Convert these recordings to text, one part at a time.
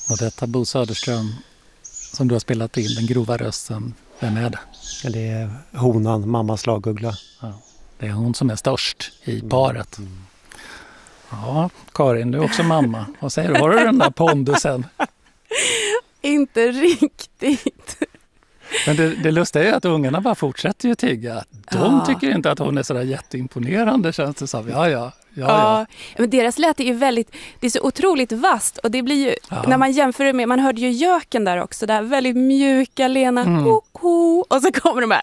Och detta Bo Söderström som du har spelat in, den grova rösten, vem är det? Det är honan, mammas slaguggla. Ja, det är hon som är störst i paret. Mm. Ja, Karin, du är också mamma. Vad säger du? Har du den där pondusen? Inte riktigt. Men det lustiga är att ungarna bara fortsätter ju tigga. De tycker inte att hon är sådär jätteimponerande, känns det som. Ja. Men deras läte är ju det är så otroligt vast. Och det blir ju, när man jämför det med, man hörde ju göken där också. Där väldigt mjuka, lena, ko. Och så kommer de här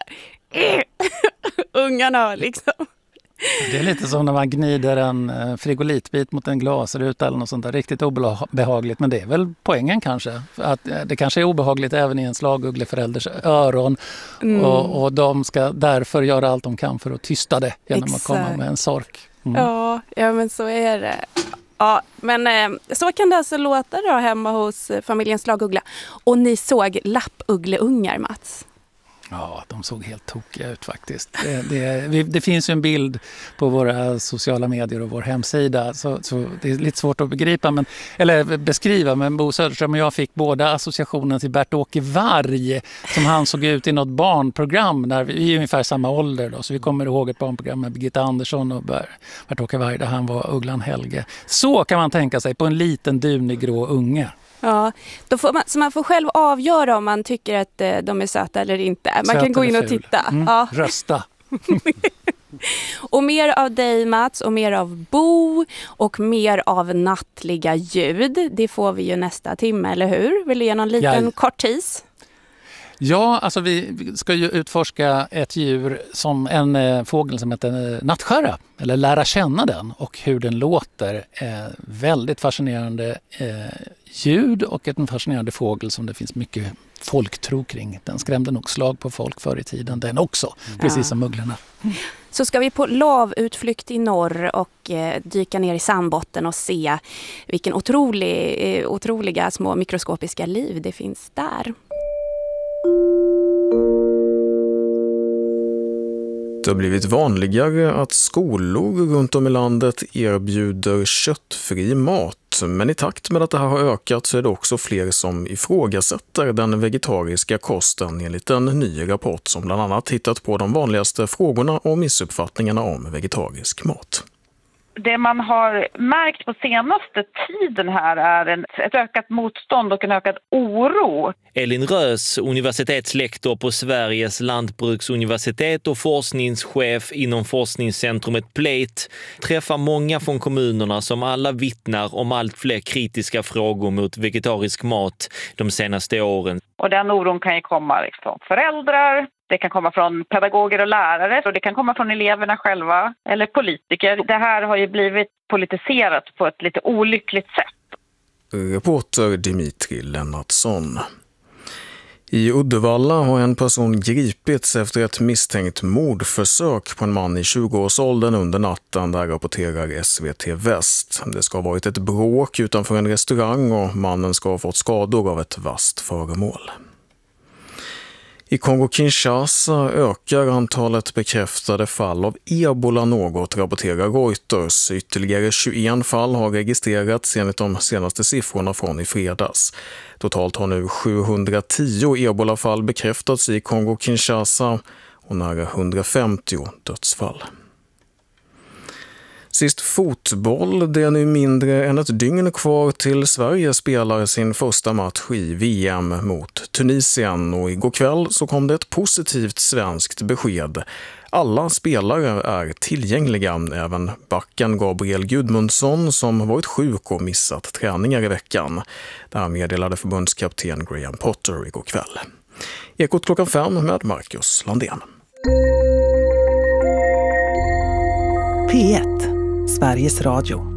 ungarna liksom. Det är lite som när man gnider en frigolitbit mot en glasruta eller något sånt där. Riktigt obehagligt, men det är väl poängen kanske. Att det kanske är obehagligt även i en slaguggleförälders öron. Och de ska därför göra allt de kan för att tysta det genom att komma med en sork. Ja, men så är det. Ja, men så kan det alltså låta då hemma hos familjen Slaguggla. Och ni såg lappuggleungar, Mats? Ja, de såg helt tokiga ut faktiskt. Det finns ju en bild på våra sociala medier och vår hemsida, så det är lite svårt att beskriva, men Bo Söderström och jag fick båda associationen till Bert-Åke Varg, som han såg ut i något barnprogram när vi är ungefär samma ålder då, så vi kommer ihåg ett barnprogram med Birgitta Andersson och Bert-Åke Varg där han var Ugglan Helge. Så kan man tänka sig på en liten dunig grå unge. Ja, man får själv avgöra om man tycker att de är söta eller inte. Man kan gå in och titta. Rösta. Och mer av dig, Mats, och mer av Bo och mer av nattliga ljud. Det får vi ju nästa timme, eller hur? Vill du ge någon liten kort tis? Ja, alltså vi ska ju utforska ett djur som en fågel som heter nattskärra, eller lära känna den och hur den låter. Väldigt fascinerande ljud och en fascinerande fågel som det finns mycket folktro kring. Den skrämde nog slag på folk förr i tiden, den också, precis som ugglorna. Så ska vi på lavutflykt i norr och dyka ner i sandbotten och se vilken otroliga små mikroskopiska liv det finns där. Det har blivit vanligare att skolor runt om i landet erbjuder köttfri mat. Men i takt med att det här har ökat så är det också fler som ifrågasätter den vegetariska kosten enligt en ny rapport som bland annat tittat på de vanligaste frågorna och missuppfattningarna om vegetarisk mat. Det man har märkt på senaste tiden här är ett ökat motstånd och en ökad oro. Elin Rös, universitetslektor på Sveriges lantbruksuniversitet och forskningschef inom forskningscentrumet Plate, träffar många från kommunerna som alla vittnar om allt fler kritiska frågor mot vegetarisk mat de senaste åren. Och den oron kan ju komma från föräldrar, det kan komma från pedagoger och lärare och det kan komma från eleverna själva eller politiker. Det här har ju blivit politiserat på ett lite olyckligt sätt. Reporter Dimitri Lennartsson. I Uddevalla har en person gripits efter ett misstänkt mordförsök på en man i 20-årsåldern under natten, där rapporterar SVT Väst. Det ska ha varit ett bråk utanför en restaurang och mannen ska ha fått skador av ett vasst föremål. I Kongo-Kinshasa ökar antalet bekräftade fall av ebola något, rapporterar Reuters. Ytterligare 21 fall har registrerats enligt de senaste siffrorna från i fredags. Totalt har nu 710 ebolafall bekräftats i Kongo-Kinshasa och nära 150 dödsfall. Sist fotboll, det är nu mindre än ett dygn kvar till Sverige spelar sin första match i VM mot Tunisien, och igår kväll så kom det ett positivt svenskt besked. Alla spelare är tillgängliga, även backen Gabriel Gudmundsson som varit sjuk och missat träningar i veckan. Det här meddelade förbundskapten Graham Potter igår kväll. Ekot 5 med Marcus Landén. P1, Sveriges Radio.